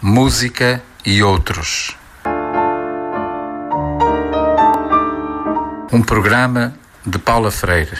música e outros. Um programa de Paula Freire.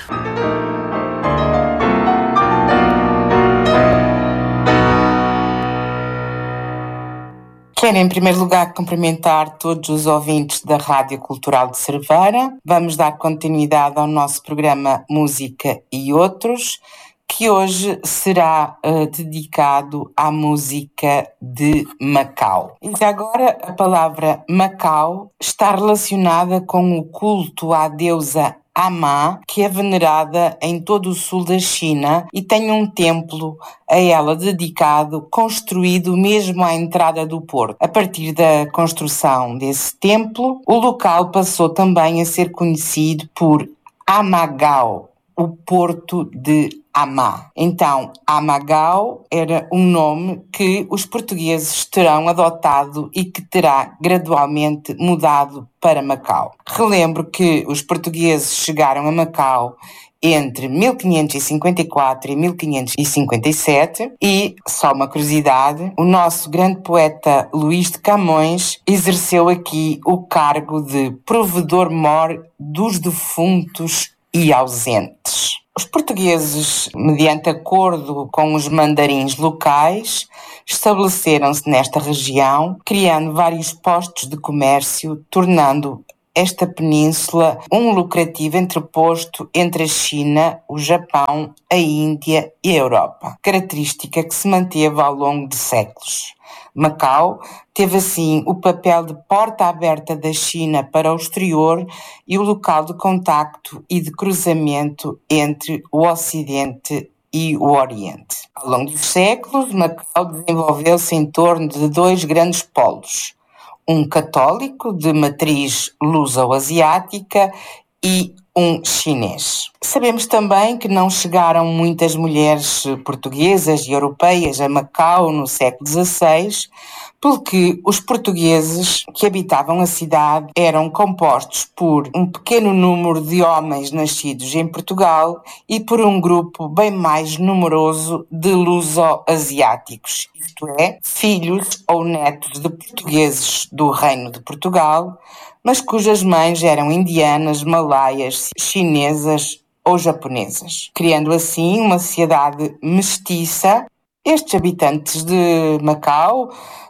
Quero, em primeiro lugar, cumprimentar todos os ouvintes da Rádio Cultural de Cerveira. Vamos dar continuidade ao nosso programa Música e Outros, que hoje será dedicado à música de Macau. E agora a palavra Macau está relacionada com o culto à deusa Amá, que é venerada em todo o sul da China e tem um templo a ela dedicado, construído mesmo à entrada do porto. A partir da construção desse templo, o local passou também a ser conhecido por Amagao, o porto de Amá. Então, Amagao era um nome que os portugueses terão adotado e que terá gradualmente mudado para Macau. Relembro que os portugueses chegaram a Macau entre 1554 e 1557 e, só uma curiosidade, o nosso grande poeta Luís de Camões exerceu aqui o cargo de provedor-mor dos defuntos e ausentes. Os portugueses, mediante acordo com os mandarins locais, estabeleceram-se nesta região, criando vários postos de comércio, tornando esta península um lucrativo entreposto entre a China, o Japão, a Índia e a Europa, característica que se manteve ao longo de séculos. Macau teve assim o papel de porta aberta da China para o exterior e o local de contacto e de cruzamento entre o Ocidente e o Oriente. Ao longo dos séculos, Macau desenvolveu-se em torno de dois grandes polos: um católico de matriz luso-asiática e um chinês. Sabemos também que não chegaram muitas mulheres portuguesas e europeias a Macau no século XVI, porque os portugueses que habitavam a cidade eram compostos por um pequeno número de homens nascidos em Portugal e por um grupo bem mais numeroso de luso-asiáticos, isto é, filhos ou netos de portugueses do Reino de Portugal, mas cujas mães eram indianas, malaias, chinesas ou japonesas, criando assim uma sociedade mestiça. Estes habitantes de Macau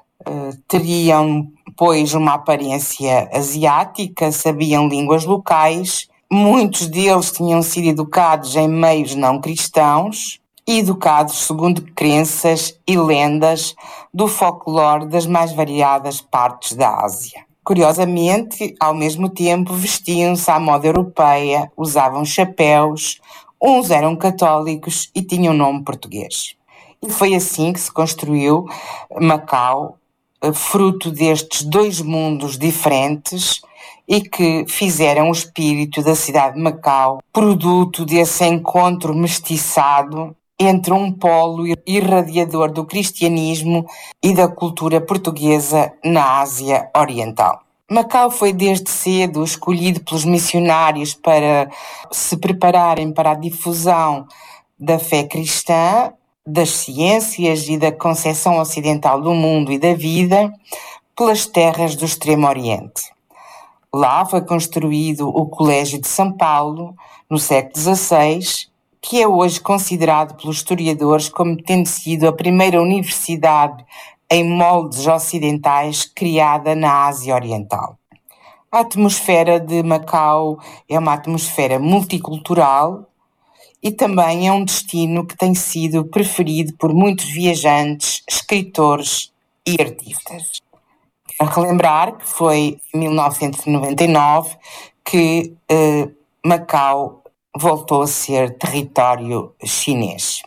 teriam, pois, uma aparência asiática, sabiam línguas locais, muitos deles tinham sido educados em meios não cristãos e educados segundo crenças e lendas do folclore das mais variadas partes da Ásia. Curiosamente, ao mesmo tempo, vestiam-se à moda europeia, usavam chapéus, uns eram católicos e tinham nome português. E foi assim que se construiu Macau, fruto destes dois mundos diferentes e que fizeram o espírito da cidade de Macau, produto desse encontro mestiçado entre um polo irradiador do cristianismo e da cultura portuguesa na Ásia Oriental. Macau foi desde cedo escolhido pelos missionários para se prepararem para a difusão da fé cristã, das ciências e da concepção ocidental do mundo e da vida pelas terras do Extremo Oriente. Lá foi construído o Colégio de São Paulo, no século XVI, que é hoje considerado pelos historiadores como tendo sido a primeira universidade em moldes ocidentais criada na Ásia Oriental. A atmosfera de Macau é uma atmosfera multicultural e também é um destino que tem sido preferido por muitos viajantes, escritores e artistas. Quero relembrar que foi em 1999 que Macau voltou a ser território chinês.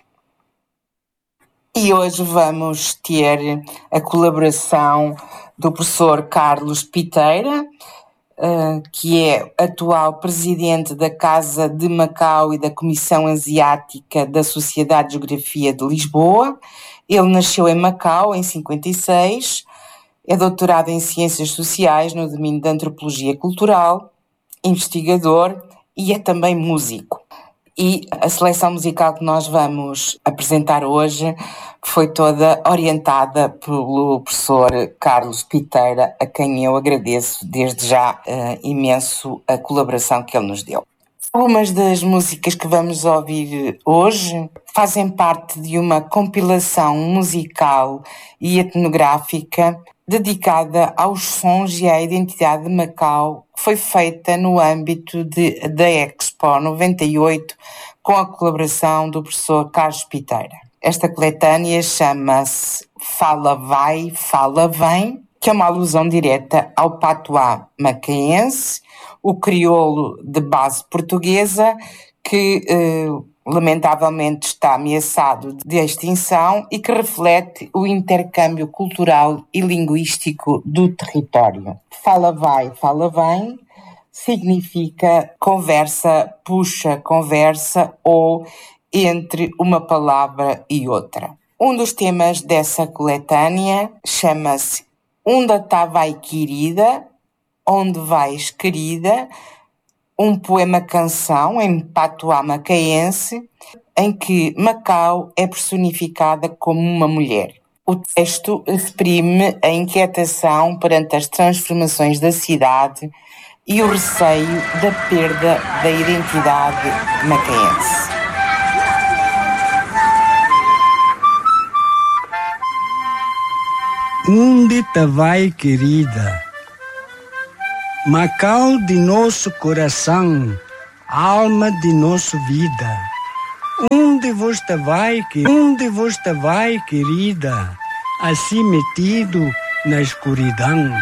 E hoje vamos ter a colaboração do professor Carlos Piteira, que é atual presidente da Casa de Macau e da Comissão Asiática da Sociedade de Geografia de Lisboa. Ele nasceu em Macau em 56, é doutorado em Ciências Sociais no domínio da Antropologia Cultural, investigador e é também músico. E a seleção musical que nós vamos apresentar hoje foi toda orientada pelo professor Carlos Piteira, a quem eu agradeço desde já imenso a colaboração que ele nos deu. Algumas das músicas que vamos ouvir hoje fazem parte de uma compilação musical e etnográfica dedicada aos sons e à identidade de Macau, que foi feita no âmbito da Expo 98, com a colaboração do professor Carlos Piteira. Esta coletânea chama-se Fala Vai, Fala Vem, que é uma alusão direta ao patuá macaense, o crioulo de base portuguesa, que lamentavelmente está ameaçado de extinção e que reflete o intercâmbio cultural e linguístico do território. Fala vai, fala vem significa conversa, puxa conversa ou entre uma palavra e outra. Um dos temas dessa coletânea chama-se Onde tá vai querida, onde vais querida, um poema-canção em patuá macaense, em que Macau é personificada como uma mulher. O texto exprime a inquietação perante as transformações da cidade e o receio da perda da identidade macaense. Onde te vai, querida? Macau de nosso coração, alma de nossa vida. Onde você vai, querida? Assim metido na escuridão.